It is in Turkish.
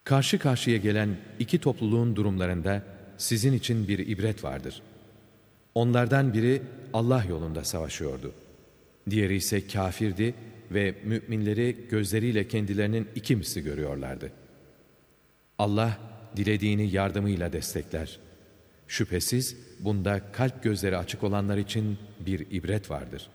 Karşı karşıya gelen iki topluluğun durumlarında sizin için bir ibret vardır. Onlardan biri Allah yolunda savaşıyordu. Diğeri ise kâfirdi ve müminleri gözleriyle kendilerinin iki misli görüyorlardı. Allah dilediğini yardımıyla destekler. Şüphesiz bunda kalp gözleri açık olanlar için bir ibret vardır.